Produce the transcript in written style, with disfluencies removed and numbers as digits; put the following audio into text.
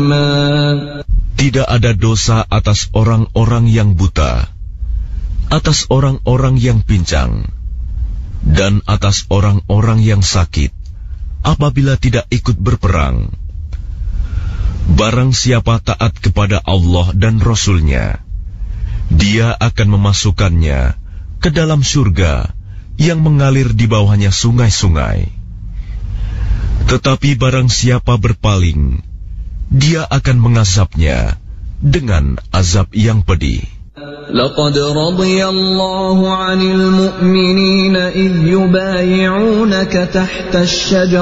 Tidak ada dosa atas orang-orang yang buta, atas orang-orang yang pincang, dan atas orang-orang yang sakit apabila tidak ikut berperang. Barang siapa taat kepada Allah dan Rasul-Nya, Dia akan memasukkannya ke dalam surga yang mengalir di bawahnya sungai-sungai. Tetapi barang siapa berpaling, Dia akan mengazabnya dengan azab yang pedih. لقد رضي الله عن المؤمنين إذ يبايعونك تحت الشجرة